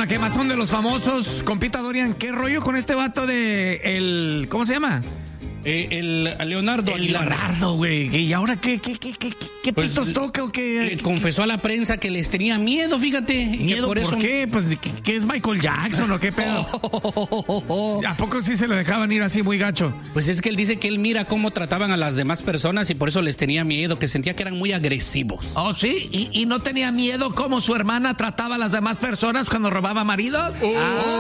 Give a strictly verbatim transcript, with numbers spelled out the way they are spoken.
quemazón de los famosos. Compita Dorian, ¿qué rollo con este vato de el... ¿Cómo se llama? Eh, el Leonardo el Aguilar. Leonardo, güey. ¿Y ahora qué, qué, qué, qué, qué Pues, pitos toca o qué? Le confesó a la prensa que les tenía miedo, fíjate. ¿Miedo por, por, por eso... qué? Pues, ¿qué, qué es Michael Jackson o qué pedo? ¿A poco sí se le dejaban ir así muy gacho? Pues es que él dice que él mira cómo trataban a las demás personas y por eso les tenía miedo, que sentía que eran muy agresivos. ¿Oh, sí? ¿Y, y no tenía miedo cómo su hermana trataba a las demás personas cuando robaba marido? Oh. Ah.